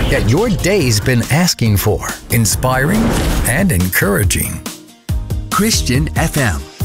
that your day's been asking for. Inspiring and encouraging. Christian FM.